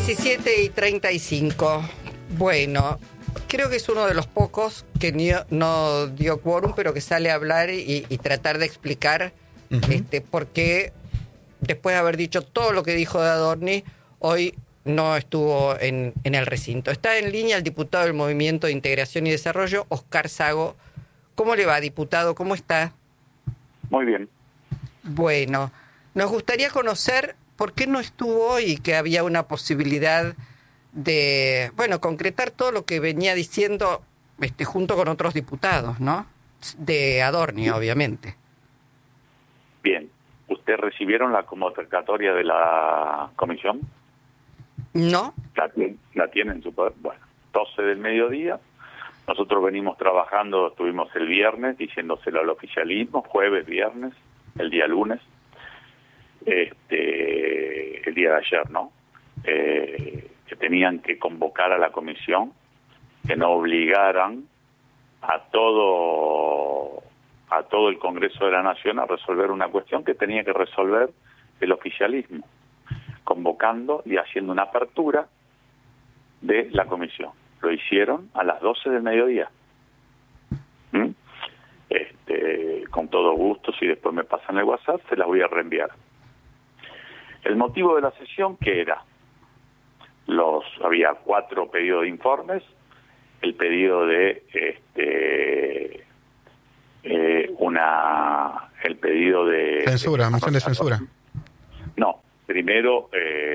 17:35. Bueno, creo que es uno de los pocos que no dio quórum, pero que sale a hablar y tratar de explicar por qué, después de haber dicho todo lo que dijo de Adorni, hoy no estuvo en el recinto. Está en línea el diputado del Movimiento de Integración y Desarrollo, Oscar Sago. ¿Cómo le va, diputado? ¿Cómo está? Muy bien. Bueno, nos gustaría conocer por qué no estuvo hoy, que había una posibilidad de, concretar todo lo que venía diciendo junto con otros diputados, ¿no? De Adorni, obviamente. Bien. ¿Usted recibieron la convocatoria de la comisión? ¿No? La tiene en su poder. Bueno, 12 del mediodía. Nosotros venimos trabajando, estuvimos el viernes diciéndoselo al oficialismo, jueves, viernes, el día lunes, el día de ayer, ¿no? Que tenían que convocar a la comisión, que no obligaran a todo el Congreso de la Nación a resolver una cuestión que tenía que resolver el oficialismo, convocando y haciendo una apertura de la comisión. Lo hicieron a las 12 del mediodía. Con todo gusto, si después me pasan el WhatsApp, se las voy a reenviar. El motivo de la sesión, ¿qué era? Había 4 pedidos de informes, el pedido de el pedido de censura, moción de censura. No, primero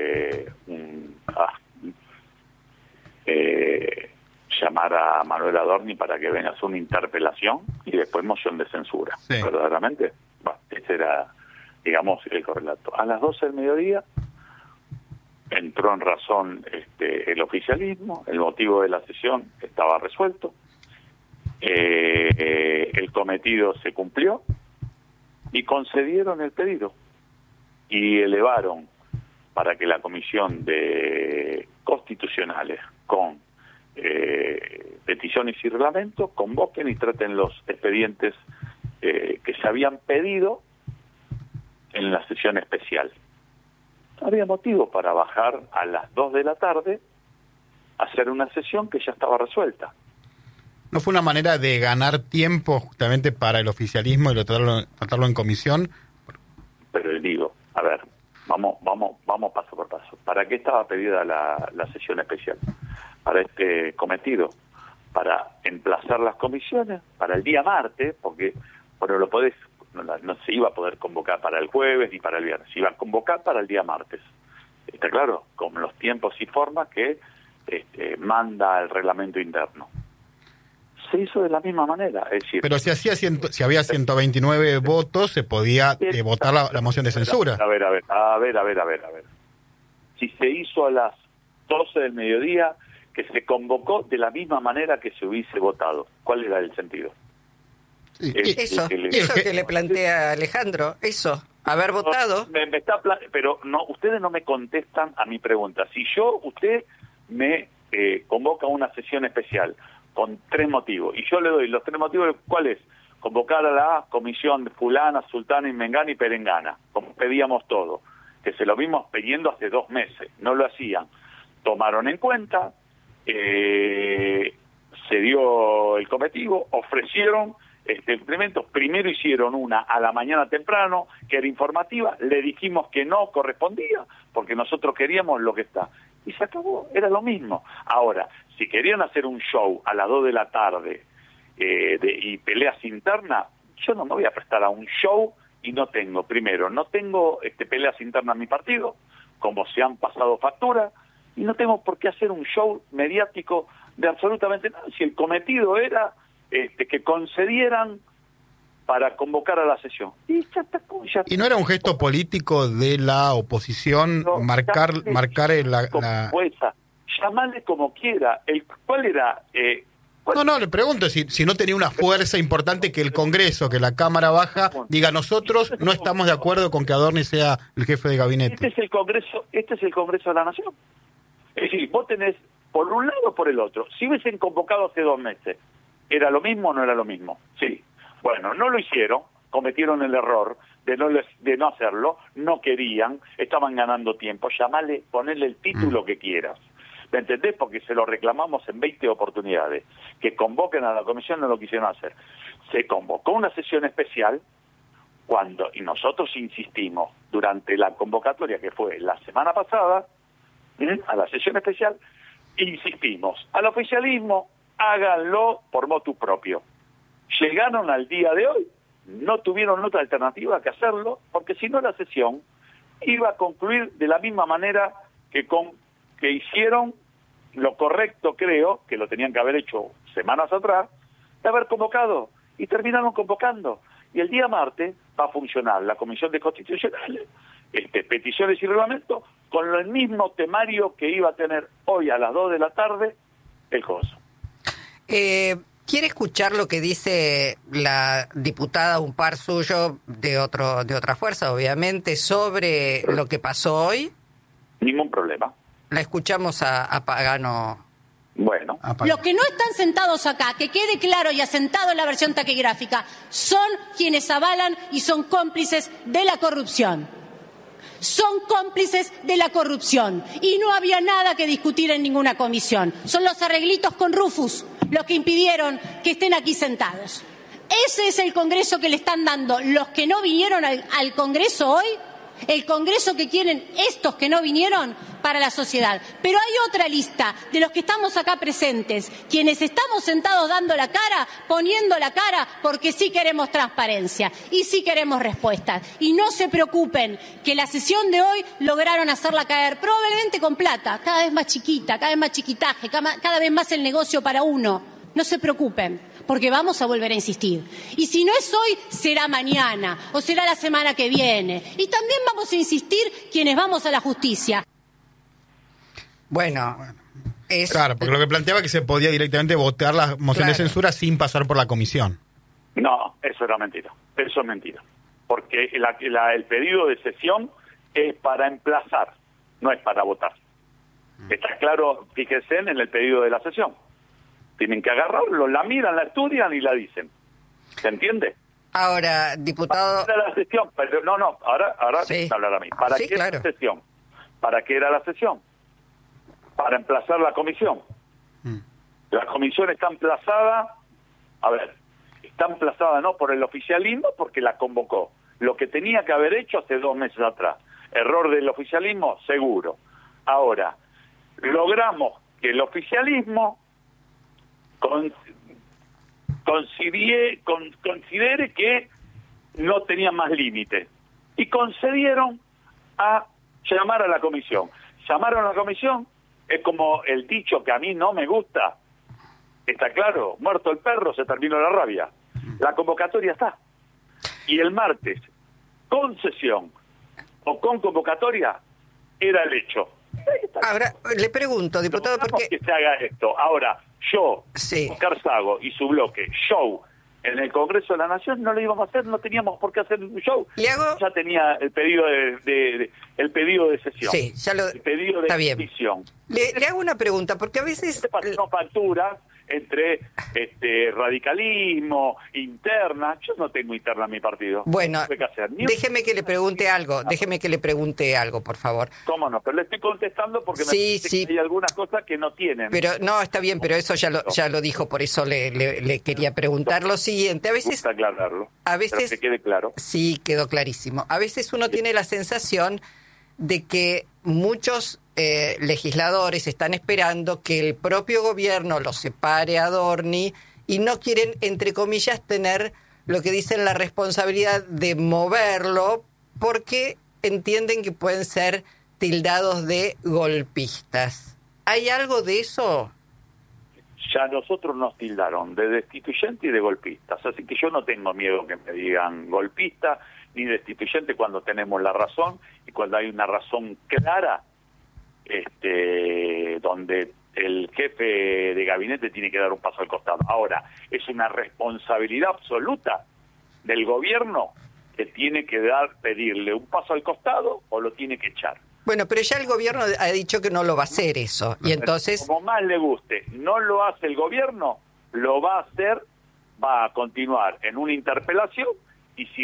llamar a Manuel Adorni para que venga a hacer una interpelación y después moción de censura. Sí. ¿Verdaderamente? Bueno, ese era, digamos, el correlato. A las 12 del mediodía entró en razón el oficialismo, el motivo de la sesión estaba resuelto, el cometido se cumplió y concedieron el pedido y elevaron para que la comisión de constitucionales con peticiones y reglamentos convoquen y traten los expedientes que se habían pedido en la sesión especial. No había motivo para bajar a las 2 de la tarde a hacer una sesión que ya estaba resuelta. ¿No fue una manera de ganar tiempo justamente para el oficialismo y tratarlo en comisión? Pero le digo, a ver, vamos paso por paso. ¿Para qué estaba pedida la sesión especial? Para este cometido, para emplazar las comisiones para el día martes, porque no se iba a poder convocar para el jueves ni para el viernes, se iba a convocar para el día martes. Está claro, con los tiempos y formas que manda el reglamento interno. Se hizo de la misma manera, es decir... Pero si había 129 votos, se podía votar la moción de censura. A ver. Si se hizo a las 12 del mediodía, que se convocó de la misma manera que se hubiese votado. ¿Cuál era el sentido? Sí, eso que le plantea Alejandro, haber votado. Pero no, ustedes no me contestan a mi pregunta. Si usted me convoca a una sesión especial con 3 motivos, y yo le doy los 3 motivos, ¿cuál es? Convocar a la comisión de fulana, sultana y mengana y perengana, como pedíamos todo, que se lo vimos pidiendo hace 2 meses, no lo hacían. Tomaron en cuenta, se dio el cometido, ofrecieron implementos. Primero hicieron una a la mañana temprano, que era informativa, le dijimos que no correspondía, porque nosotros queríamos lo que está. Y se acabó, era lo mismo. Ahora, si querían hacer un show a las 2 de la tarde y peleas internas, yo no me voy a prestar a un show y no tengo peleas internas en mi partido, como se han pasado factura, y no tengo por qué hacer un show mediático de absolutamente nada. Si el cometido era que concedieran para convocar a la sesión. Y ya está. ¿Y no era un gesto político de la oposición marcar la... Llamarle como quiera. ¿Cuál era? No, le pregunto si no tenía una fuerza importante que el Congreso, que la Cámara Baja, diga nosotros no estamos de acuerdo con que Adorni sea el jefe de gabinete. Este es el Congreso de la Nación. Es decir, vos tenés por un lado o por el otro. Si hubiesen convocado hace 2 meses, ¿era lo mismo o no era lo mismo? Sí. Bueno, no lo hicieron, cometieron el error de no hacerlo, no querían, estaban ganando tiempo. Llamale, ponele el título que quieras. ¿Me entendés? Porque se lo reclamamos en 20 oportunidades. Que convoquen a la comisión, no lo quisieron hacer. Se convocó una sesión especial y nosotros insistimos durante la convocatoria que fue la semana pasada, a la sesión especial, insistimos al oficialismo, háganlo por motu propio. Llegaron al día de hoy, no tuvieron otra alternativa que hacerlo, porque si no la sesión iba a concluir de la misma manera que hicieron lo correcto, creo, que lo tenían que haber hecho semanas atrás, de haber convocado, y terminaron convocando. Y el día martes va a funcionar la Comisión de Constitucionales, peticiones y reglamentos, con el mismo temario que iba a tener hoy a las 2 de la tarde el COSO. ¿Quiere escuchar lo que dice la diputada, un par suyo de otra fuerza, obviamente, sobre lo que pasó hoy? Ningún problema. La escuchamos a Pagano. Bueno. Los que no están sentados acá, que quede claro y asentado en la versión taquigráfica, son quienes avalan y son cómplices de la corrupción. Son cómplices de la corrupción. Y no había nada que discutir en ninguna comisión. Son los arreglitos con Rufus los que impidieron que estén aquí sentados. Ese es el Congreso que le están dando los que no vinieron al Congreso hoy, el Congreso que quieren estos que no vinieron para la sociedad. Pero hay otra lista de los que estamos acá presentes, quienes estamos sentados dando la cara, poniendo la cara, porque sí queremos transparencia y sí queremos respuestas. Y no se preocupen, que la sesión de hoy lograron hacerla caer, probablemente con plata, cada vez más chiquita, cada vez más chiquitaje, cada vez más el negocio para uno. No se preocupen, porque vamos a volver a insistir. Y si no es hoy, será mañana o será la semana que viene. Y también vamos a insistir quienes vamos a la justicia. Bueno, claro, porque lo que planteaba es que se podía directamente votar la moción de censura sin pasar por la comisión. No, eso era mentira. Eso es mentira. Porque el pedido de sesión es para emplazar, no es para votar. Está claro, fíjense en el pedido de la sesión. Tienen que agarrarlo, la miran, la estudian y la dicen. ¿Se entiende? Ahora, diputado... ¿Para qué era la sesión? Pero, ahora sí. hablar a mí. ¿Para sí, qué claro. era la sesión? ¿Para qué era la sesión? Para emplazar la comisión. La comisión está emplazada, está emplazada no por el oficialismo, porque la convocó. Lo que tenía que haber hecho hace 2 meses atrás. Error del oficialismo, seguro. Ahora, logramos que el oficialismo considere que no tenía más límite. Y concedieron a llamar a la comisión. Llamaron a la comisión, es como el dicho que a mí no me gusta. Está claro, muerto el perro, se terminó la rabia. La convocatoria está. Y el martes, con sesión o con convocatoria, era el hecho. Ahora, le pregunto, diputado, ¿por qué? Que se haga esto. Ahora, yo, sí. Oscar Sago y su bloque, show, en el Congreso de la Nación, no lo íbamos a hacer, no teníamos por qué hacer un show. Ya tenía el pedido el pedido de sesión. Sí, ya el pedido de petición. Le hago una pregunta, porque a veces... No facturas entre radicalismo, interna. Yo no tengo interna en mi partido. Bueno, no déjeme que le pregunte algo, por favor. ¿Cómo no? Pero le estoy contestando porque sí. que hay algunas cosas que no tienen. Pero no, está bien, pero eso ya lo dijo, por eso le quería preguntar lo siguiente. A veces... aclararlo. A veces... Que quede claro. Sí, quedó clarísimo. A veces uno tiene la sensación de que muchos legisladores están esperando que el propio gobierno los separe a Adorni y no quieren, entre comillas, tener lo que dicen la responsabilidad de moverlo porque entienden que pueden ser tildados de golpistas. ¿Hay algo de eso? Ya nosotros nos tildaron de destituyente y de golpistas, así que yo no tengo miedo que me digan golpista ni destituyente cuando tenemos la razón y cuando hay una razón clara, donde el jefe de gabinete tiene que dar un paso al costado. Ahora, es una responsabilidad absoluta del gobierno que tiene que pedirle un paso al costado o lo tiene que echar. Bueno, pero ya el gobierno ha dicho que no lo va a hacer eso, y entonces... Como más le guste, no lo hace el gobierno, lo va a hacer, va a continuar en una interpelación, y si da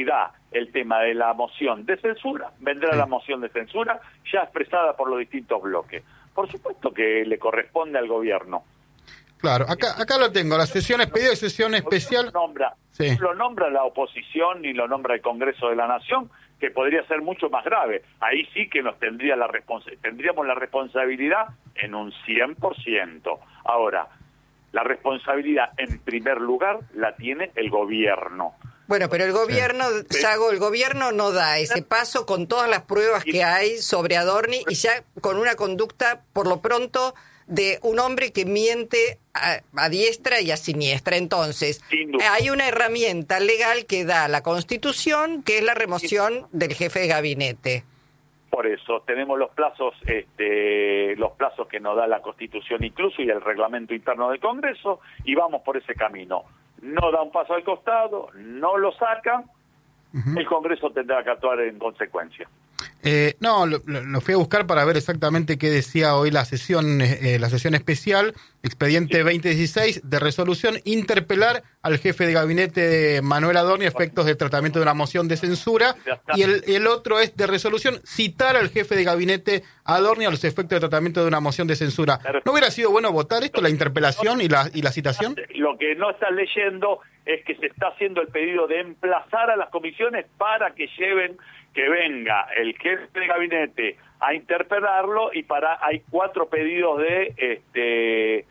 el tema de la moción de censura, vendrá la moción de censura ya expresada por los distintos bloques. Por supuesto que le corresponde al gobierno. Claro, acá lo tengo, la sesión pedido de sesión especial. Lo nombra la oposición y lo nombra el Congreso de la Nación, que podría ser mucho más grave. Ahí sí que tendríamos la responsabilidad en un 100%. Ahora, la responsabilidad en primer lugar la tiene el gobierno. Bueno, pero el gobierno, Sago, el gobierno no da ese paso con todas las pruebas que hay sobre Adorni y ya con una conducta, por lo pronto, de un hombre que miente a diestra y a siniestra. Entonces, hay una herramienta legal que da la Constitución, que es la remoción del jefe de gabinete. Por eso tenemos los plazos que nos da la Constitución incluso y el reglamento interno del Congreso, y vamos por ese camino. No da un paso al costado, no lo sacan, el Congreso tendrá que actuar en consecuencia. No, lo fui a buscar para ver exactamente qué decía hoy la sesión especial, expediente 2016 de resolución, interpelar al jefe de gabinete de Manuel Adorni a efectos del tratamiento de una moción de censura, y el otro es de resolución, citar al jefe de gabinete Adorni a los efectos de tratamiento de una moción de censura. ¿No hubiera sido bueno votar esto, la interpelación y la citación? Lo que no estás leyendo es que se está haciendo el pedido de emplazar a las comisiones para que venga el jefe de gabinete a interpelarlo, y hay cuatro pedidos de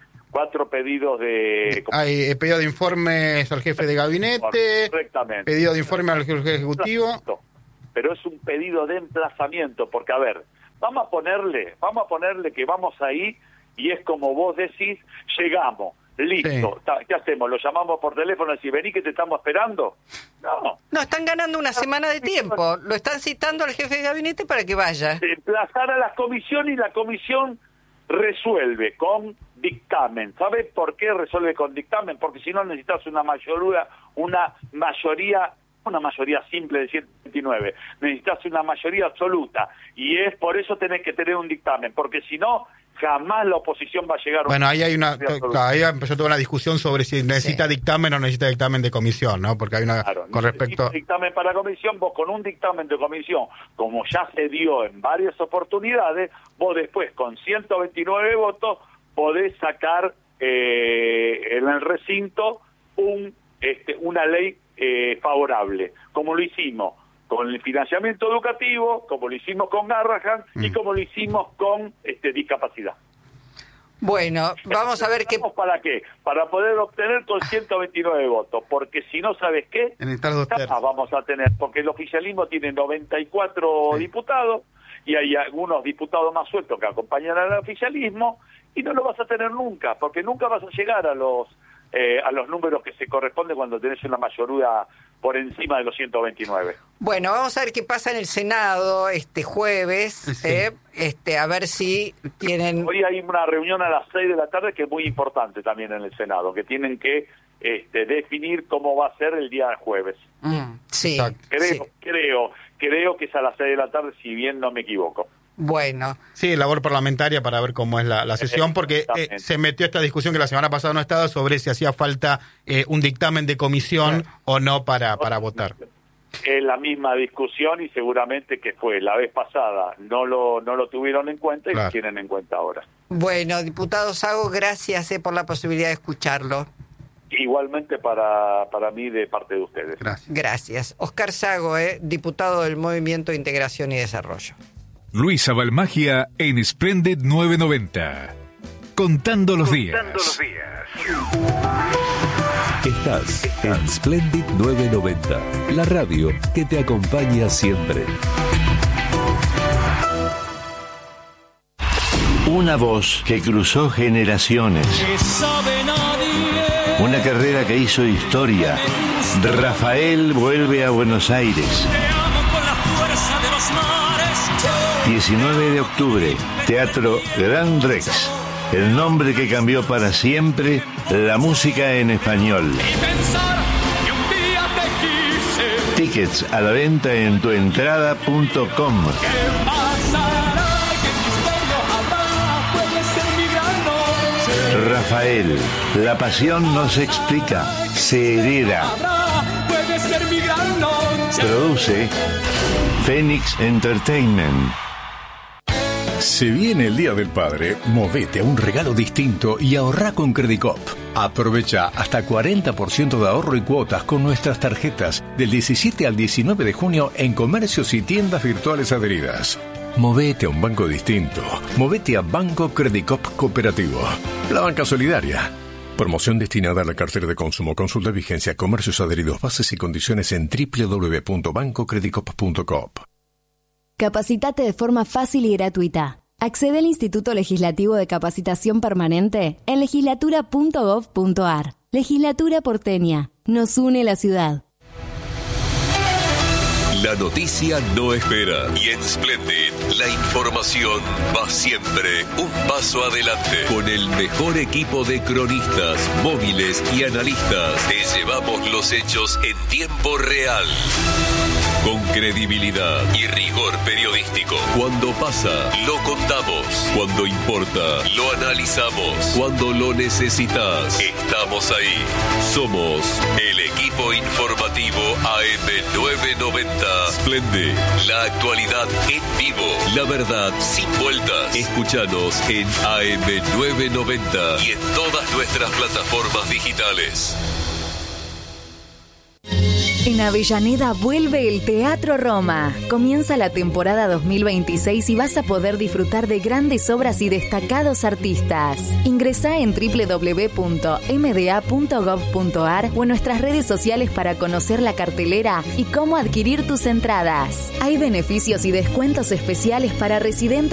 hay pedido de informes al jefe de gabinete, pedido de informe al jefe ejecutivo, pero es un pedido de emplazamiento, porque a ver, vamos a ponerle que vamos ahí y es como vos decís, llegamos. Listo, ¿qué hacemos? ¿Lo llamamos por teléfono y decimos, vení que te estamos esperando? No, están ganando una semana de tiempo. Lo están citando al jefe de gabinete para que vaya. Emplazar a la comisión y la comisión resuelve con dictamen. ¿Sabes por qué resuelve con dictamen? Porque si no necesitas una mayoría simple de 129. Necesitas una mayoría absoluta. Y es por eso tenés que tener un dictamen, porque si no, jamás la oposición va a llegar a Bueno, ahí empezó toda una discusión sobre si necesita dictamen o necesita dictamen de comisión, ¿no? Porque hay una con respecto a dictamen para comisión. Vos con un dictamen de comisión, como ya se dio en varias oportunidades, vos después con 129 votos podés sacar en el recinto una ley favorable, como lo hicimos con el financiamiento educativo, como lo hicimos con Garrahan y como lo hicimos con discapacidad. Bueno, vamos a ver qué... ¿Para qué? Para poder obtener con 129 votos, porque si no, ¿sabes qué? Vamos a tener, porque el oficialismo tiene 94 diputados y hay algunos diputados más sueltos que acompañan al oficialismo, y no lo vas a tener nunca, porque nunca vas a llegar a los números que se corresponden cuando tenés una mayoría por encima de los 129. Bueno, vamos a ver qué pasa en el Senado este jueves, a ver si tienen... Hoy hay una reunión a las 6 de la tarde que es muy importante también en el Senado, que tienen que definir cómo va a ser el día jueves. Creo que es a las 6 de la tarde, si bien no me equivoco. Bueno. Sí, labor parlamentaria para ver cómo es la sesión, porque se metió esta discusión que la semana pasada no estaba sobre si hacía falta un dictamen de comisión o no para votar. Es la misma discusión y seguramente que fue la vez pasada. No lo tuvieron en cuenta y lo tienen en cuenta ahora. Bueno, diputado Sago, gracias por la posibilidad de escucharlo. Igualmente para mí de parte de ustedes. Gracias. Oscar Sago, diputado del Movimiento de Integración y Desarrollo. Luisa Balmagia en Splendid 990. Contando los días. Estás en Splendid 990, la radio que te acompaña siempre. Una voz que cruzó generaciones. Una carrera que hizo historia. Rafael vuelve a Buenos Aires. 19 de octubre, Teatro Gran Rex. El nombre que cambió para siempre la música en español. Tickets a la venta en tuentrada.com. Rafael, la pasión no se explica, se hereda. ser mi gran noche. Produce Phoenix Entertainment. Se viene el Día del Padre, movete a un regalo distinto y ahorrá con Credicop. Aprovecha hasta 40% de ahorro y cuotas con nuestras tarjetas del 17 al 19 de junio en comercios y tiendas virtuales adheridas. Movete a un banco distinto. Movete a Banco Credicop Cooperativo. La banca solidaria. Promoción destinada a la cartera de consumo. Consulta vigencia, comercios adheridos, bases y condiciones en www.bancocredicop.com. Capacitate de forma fácil y gratuita. Accede al Instituto Legislativo de Capacitación Permanente en legislatura.gov.ar. Legislatura porteña. Nos une la ciudad. La noticia no espera y en Splendid la información va siempre un paso adelante. Con el mejor equipo de cronistas, móviles y analistas te llevamos los hechos en tiempo real. Con credibilidad y rigor periodístico. Cuando pasa, lo contamos. Cuando importa, lo analizamos. Cuando lo necesitas, estamos ahí. Somos el equipo informativo AM990. Splendid, la actualidad en vivo. La verdad sin vueltas. Escúchanos en AM990 y en todas nuestras plataformas digitales. En Avellaneda vuelve el Teatro Roma. Comienza la temporada 2026 y vas a poder disfrutar de grandes obras y destacados artistas. Ingresá en www.mda.gov.ar o en nuestras redes sociales para conocer la cartelera y cómo adquirir tus entradas. Hay beneficios y descuentos especiales para residentes